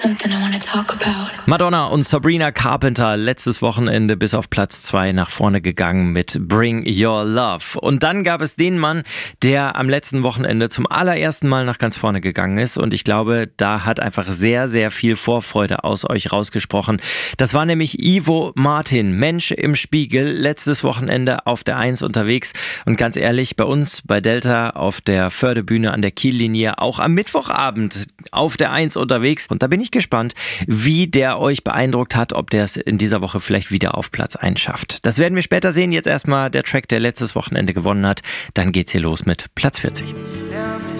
Something I want to talk about. Madonna und Sabrina Carpenter letztes Wochenende bis auf Platz 2 nach vorne gegangen mit Bring Your Love. Und dann gab es den Mann, der am letzten Wochenende zum allerersten Mal nach ganz vorne gegangen ist. Und ich glaube, da hat einfach sehr, sehr viel Vorfreude aus euch rausgesprochen. Das war nämlich Ivo Martin, Mensch im Spiegel, letztes Wochenende auf der 1 unterwegs. Und ganz ehrlich, bei uns, bei Delta auf der Förderbühne an der Kiellinie, auch am Mittwochabend auf der 1 unterwegs. Und da bin ich gespannt, wie der euch beeindruckt hat, ob der es in dieser Woche vielleicht wieder auf Platz 1 schafft. Das werden wir später sehen. Jetzt erstmal der Track, der letztes Wochenende gewonnen hat. Dann geht's hier los mit Platz 40.